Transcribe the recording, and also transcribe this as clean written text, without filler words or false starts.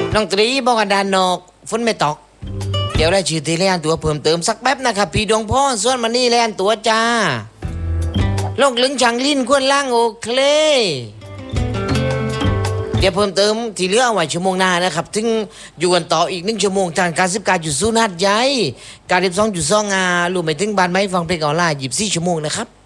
น้องตรีบอกกันดานนอกฝนไม่ตกเดี๋ยวได้ชื่อที่แล่นตัวเพิ่มเติมสักแป๊บนะครับพี่ดวงพ่อส่วนมานี่แล่นตัวจ้าโลกลึงช่างลิ้นควนล่างโอเคเดี๋ยวเพิ่มเติมที่เหลือเอาไว้ชั่วโมงหน้านะครับถึงอยู่กันต่ออีก1 ชั่วโมงทางการ19.0 หัดใหญ่การ12.2รวมไปถึงบ้านไม้ฟังเพลงออนไลน์24 ชั่วโมงนะครับ